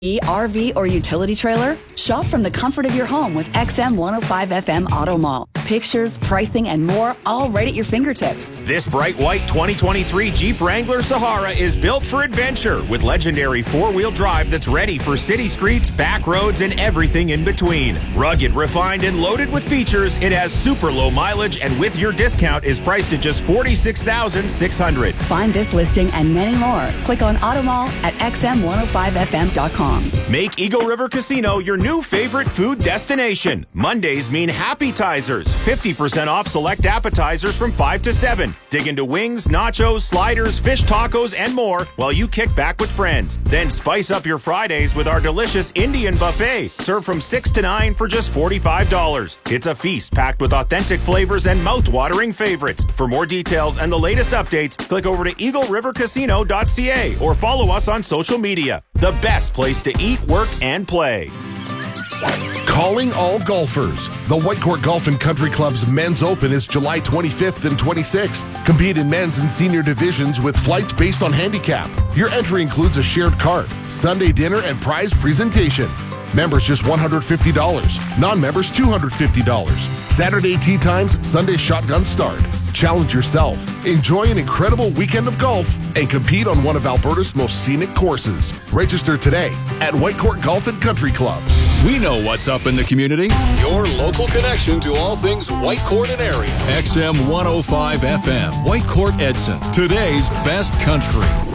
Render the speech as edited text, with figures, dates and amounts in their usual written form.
RV or utility trailer? Shop from the comfort of your home with XM 105 FM Auto Mall. Pictures, pricing, and more, all right at your fingertips. This bright white 2023 Jeep Wrangler Sahara is built for adventure with legendary four-wheel drive that's ready for city streets, back roads, and everything in between. Rugged, refined, and loaded with features, it has super low mileage and with your discount is priced at just $46,600. Find this listing and many more. Click on Auto Mall at xm105fm.com. Make Eagle River Casino your new favorite food destination. Mondays mean Happy-tizers. 50% off select appetizers from 5 to 7. Dig into wings, nachos, sliders, fish tacos, and more while you kick back with friends. Then spice up your Fridays with our delicious Indian buffet, served from 6 to 9 for just $45. It's a feast packed with authentic flavors and mouth-watering favorites. For more details and the latest updates, click over to eaglerivercasino.ca or follow us on social media. The best place to eat, work, and play. Calling all golfers. The Whitecourt Golf and Country Club's Men's Open is July 25th and 26th. Compete in men's and senior divisions with flights based on handicap. Your entry includes a shared cart, Sunday dinner, and prize presentation. Members just $150. Non-members $250. Saturday tee times, Sunday shotgun start. Challenge yourself. Enjoy an incredible weekend of golf and compete on one of Alberta's most scenic courses. Register today at Whitecourt Golf and Country Club. We know what's up in the community. Your local connection to all things Whitecourt and area. XM 105 FM. Whitecourt Edson. Today's best country.